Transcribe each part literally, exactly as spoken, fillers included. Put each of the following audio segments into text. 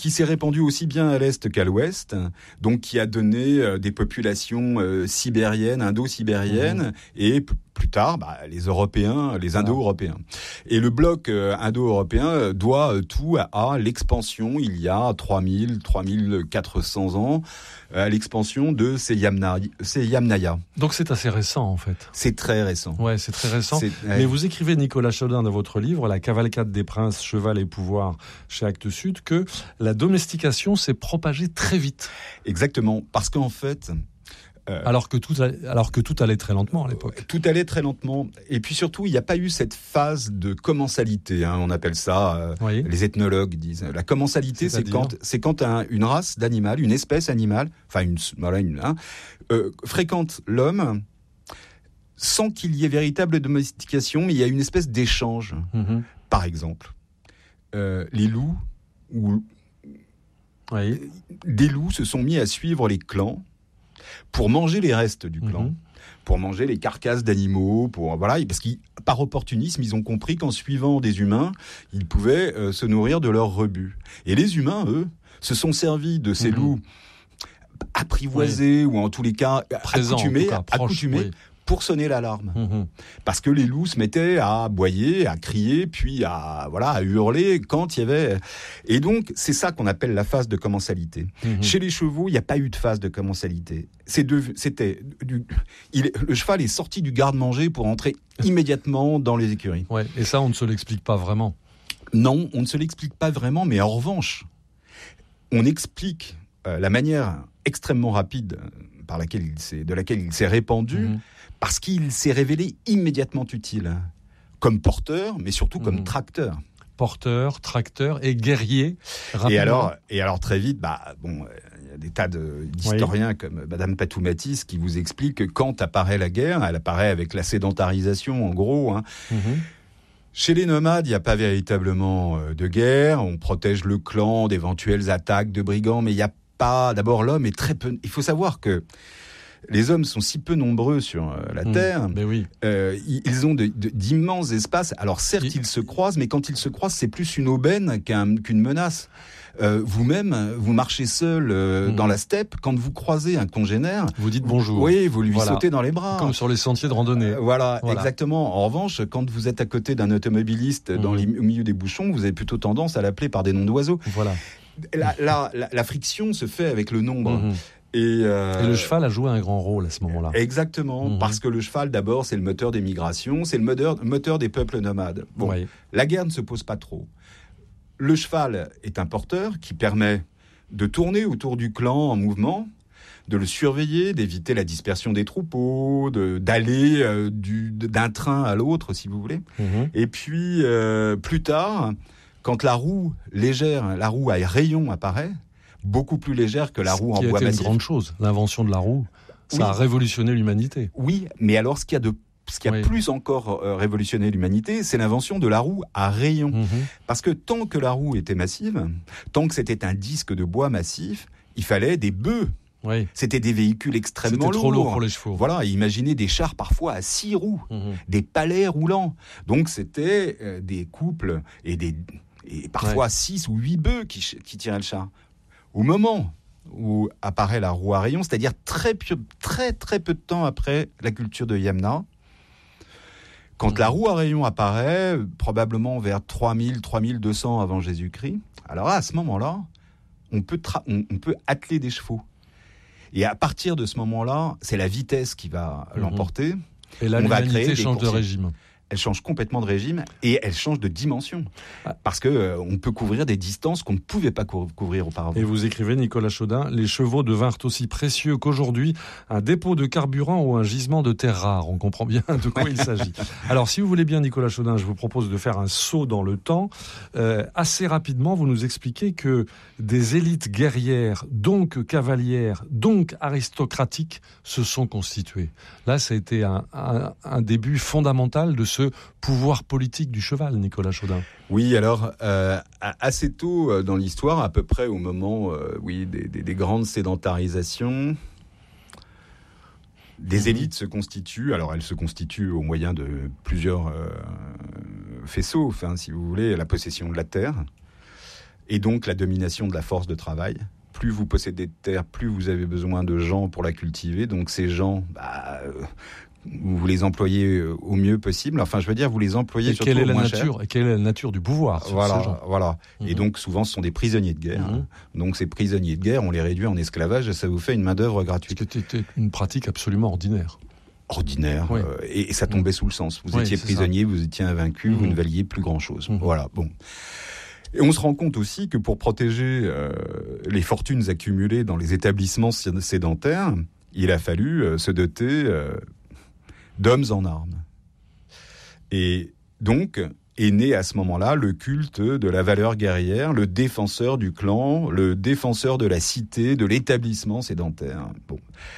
qui s'est répandu aussi bien à l'est qu'à l'ouest, donc qui a donné euh, des populations euh, sibériennes, indo-sibériennes, mmh. et p- plus tard, bah, les Européens, les Indo-Européens. Et le bloc euh, indo-européen doit euh, tout à, à l'expansion, il y a trois mille, trois mille quatre cents ans, à l'expansion de ces Yamna, ces Yamnaya. Donc c'est assez récent en fait. C'est très récent. Ouais, c'est très récent. C'est, ouais. Mais vous écrivez, Nicolas Chaudin, dans votre livre, La cavalcade des princes, cheval et pouvoir, chez Actes Sud, que la domestication s'est propagée très vite. Exactement, parce qu'en fait... Euh, alors, que tout allait, alors que tout allait très lentement à l'époque. Tout allait très lentement. Et puis surtout, il n'y a pas eu cette phase de commensalité. Hein, on appelle ça, euh, oui. les ethnologues disent. La commensalité, c'est, c'est quand, c'est quand un, une race d'animal, une espèce animale, enfin, une, voilà, une, hein, euh, fréquente l'homme sans qu'il y ait véritable domestication, mais il y a une espèce d'échange. Mm-hmm. Par exemple, euh, les loups, ou, oui. des loups se sont mis à suivre les clans pour manger les restes du clan, mmh. pour manger les carcasses d'animaux, pour voilà, parce qu'ils, par opportunisme, ils ont compris qu'en suivant des humains, ils pouvaient euh, se nourrir de leurs rebuts. Et les humains, eux, se sont servis de ces mmh. loups apprivoisés, oui. ou en tous les cas Présent, accoutumés, cas, proche, accoutumés oui. pour sonner l'alarme. Mmh. Parce que les loups se mettaient à aboyer, à crier, puis à voilà, à hurler quand il y avait... Et donc, c'est ça qu'on appelle la phase de commensalité. Mmh. Chez les chevaux, il n'y a pas eu de phase de commensalité. C'est de, c'était du, il, le cheval est sorti du garde-manger pour entrer immédiatement dans les écuries. Ouais, et ça, on ne se l'explique pas vraiment. Non, on ne se l'explique pas vraiment, mais en revanche, on explique euh, la manière extrêmement rapide par laquelle il s'est, de laquelle il s'est répandu, mmh. parce qu'il s'est révélé immédiatement utile, comme porteur, mais surtout mmh. comme tracteur. Porteur, tracteur et guerrier. Et alors, et alors très vite, bah bon, il y a des tas de, d'historiens oui. comme Madame Patou-Matisse qui vous expliquent que quand apparaît la guerre, elle apparaît avec la sédentarisation, en gros. Hein. Mmh. Chez les nomades, il n'y a pas véritablement de guerre. On protège le clan d'éventuelles attaques de brigands, mais il n'y a pas. D'abord, l'homme est très peu. Il faut savoir que les hommes sont si peu nombreux sur euh, la mmh, Terre, mais oui. euh, ils ont de, de, d'immenses espaces. Alors certes, ils... ils se croisent, mais quand ils se croisent, c'est plus une aubaine qu'un, qu'une menace. Euh, vous-même, vous marchez seul euh, mmh. dans la steppe, quand vous croisez un congénère... Vous dites bonjour. Oui, vous lui voilà. sautez dans les bras. Comme sur les sentiers de randonnée. Euh, voilà, voilà, exactement. En revanche, quand vous êtes à côté d'un automobiliste mmh. dans les, au milieu des bouchons, vous avez plutôt tendance à l'appeler par des noms d'oiseaux. Voilà. La, la, la, la friction se fait avec le nombre. Mmh. Et, euh... et le cheval a joué un grand rôle à ce moment-là. Exactement, mmh. parce que le cheval, d'abord, c'est le moteur des migrations, c'est le moteur, moteur des peuples nomades. Bon, oui. La guerre ne se pose pas trop. Le cheval est un porteur qui permet de tourner autour du clan en mouvement, de le surveiller, d'éviter la dispersion des troupeaux, de, d'aller euh, du, d'un train à l'autre, si vous voulez. Mmh. Et puis, euh, plus tard, quand la roue légère, la roue à rayon apparaît, beaucoup plus légère que la roue en bois massif. Ce qui a été une grande chose, l'invention de la roue, ça oui. a révolutionné l'humanité. Oui, mais alors ce qu'il y a de ce qui a oui. plus encore euh, révolutionné l'humanité, c'est l'invention de la roue à rayon. Mmh. Parce que tant que la roue était massive, tant que c'était un disque de bois massif, il fallait des bœufs. Oui. C'était des véhicules extrêmement C'était lourds. trop lourd pour les chevaux. Voilà, imaginez des chars parfois à six roues, mmh. des palais roulants. Donc c'était euh, des couples et, des, et parfois six ouais. ou huit bœufs qui, qui tiraient le char. Au moment où apparaît la roue à rayon, c'est-à-dire très, très, très peu de temps après la culture de Yamna, quand mmh. la roue à rayon apparaît, probablement vers trois mille, trois mille deux cents avant Jésus-Christ, alors à ce moment-là, on peut, tra- on, on peut atteler des chevaux. Et à partir de ce moment-là, c'est la vitesse qui va mmh. l'emporter. Et là, on l'humanité change de régime. Elle change complètement de régime et elle change de dimension. Parce qu'on euh, peut couvrir des distances qu'on ne pouvait pas cou- couvrir auparavant. Et vous écrivez, Nicolas Chaudin, les chevaux devinrent aussi précieux qu'aujourd'hui un dépôt de carburant ou un gisement de terre rare. On comprend bien de quoi il s'agit. Alors, si vous voulez bien, Nicolas Chaudin, je vous propose de faire un saut dans le temps. Euh, assez rapidement, vous nous expliquez que des élites guerrières, donc cavalières, donc aristocratiques, se sont constituées. Là, ça a été un, un, un début fondamental de ce pouvoir politique du cheval, Nicolas Chaudin. Oui, alors, euh, assez tôt dans l'histoire, à peu près au moment euh, oui, des, des, des grandes sédentarisations, des élites se constituent. Alors, elles se constituent au moyen de plusieurs euh, faisceaux, enfin, si vous voulez, la possession de la terre. et donc la domination de la force de travail. Plus vous possédez de terre, plus vous avez besoin de gens pour la cultiver. Donc ces gens, bah, euh, vous les employez au mieux possible. Enfin, je veux dire, vous les employez et surtout quelle est au la moins nature, cher. Et quelle est la nature du pouvoir sur Voilà, ces gens. voilà. Mmh. Et donc souvent, ce sont des prisonniers de guerre. Mmh. Donc ces prisonniers de guerre, on les réduit en esclavage et ça vous fait une main d'œuvre gratuite. Ce qui était une pratique absolument ordinaire. Ordinaire, oui. euh, et, et ça tombait mmh. sous le sens. Vous oui, étiez prisonnier, ça. Vous étiez invaincu, mmh. vous ne valiez plus grand-chose. Mmh. Voilà, bon. Et on se rend compte aussi que pour protéger euh, les fortunes accumulées dans les établissements sédentaires, il a fallu euh, se doter euh, d'hommes en armes. Et donc est né à ce moment-là le culte de la valeur guerrière, le défenseur du clan, le défenseur de la cité, de l'établissement sédentaire. Bon.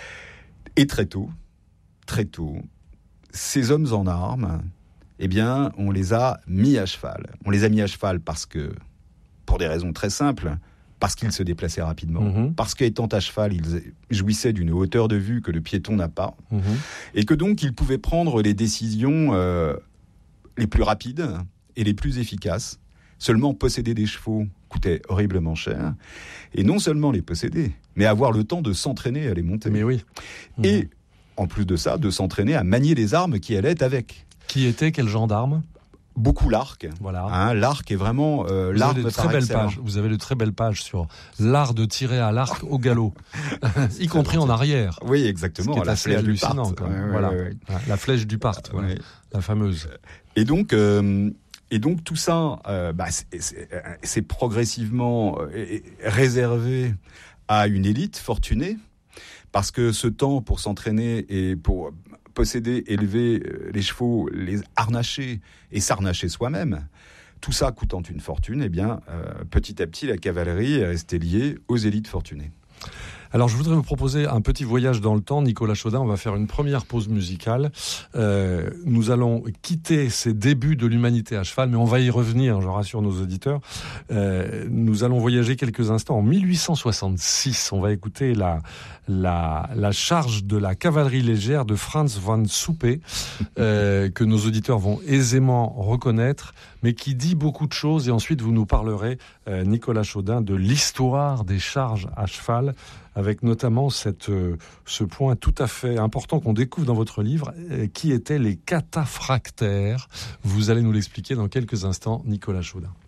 Et très tôt, très tôt, ces hommes en armes, eh bien, on les a mis à cheval. On les a mis à cheval parce que, pour des raisons très simples, parce qu'ils se déplaçaient rapidement, mmh. parce qu'étant à cheval, ils jouissaient d'une hauteur de vue que le piéton n'a pas, mmh. et que donc ils pouvaient prendre les décisions euh, les plus rapides et les plus efficaces. Seulement posséder des chevaux coûtait horriblement cher, et non seulement les posséder, mais avoir le temps de s'entraîner à les monter. Mais oui. Mmh. Et, en plus de ça, de s'entraîner à manier les armes qui allaient avec. Qui était quel genre d'arme ? Beaucoup l'arc. Voilà. Hein, l'arc est vraiment euh, Vous l'arme avez de très belles pages. Vous avez de très belles pages sur l'art de tirer à l'arc au galop, y compris en arrière. Oui, exactement. Ce qui est la assez hallucinant. Quand même. Ouais, voilà. Ouais, ouais. La flèche du Parthe, voilà. Ouais. La fameuse. Et donc, euh, et donc tout ça, euh, bah, c'est, c'est, c'est progressivement euh, réservé à une élite fortunée, parce que ce temps pour s'entraîner et pour posséder, élever les chevaux, les harnacher et s'harnacher soi-même, tout ça coûtant une fortune, eh bien, euh, petit à petit, la cavalerie est restée liée aux élites fortunées. Alors, je voudrais vous proposer un petit voyage dans le temps. Nicolas Chaudin, on va faire une première pause musicale. Euh, nous allons quitter ces débuts de l'humanité à cheval, mais on va y revenir, je rassure nos auditeurs. Euh, nous allons voyager quelques instants en mille huit cent soixante-six. On va écouter la, la, la charge de la cavalerie légère de Franz von Suppé, euh, que nos auditeurs vont aisément reconnaître, mais qui dit beaucoup de choses. Et ensuite, vous nous parlerez, euh, Nicolas Chaudin, de l'histoire des charges à cheval, avec notamment cette, euh, ce point tout à fait important qu'on découvre dans votre livre, euh, qui étaient les cataphractaires. Vous allez nous l'expliquer dans quelques instants, Nicolas Chaudin.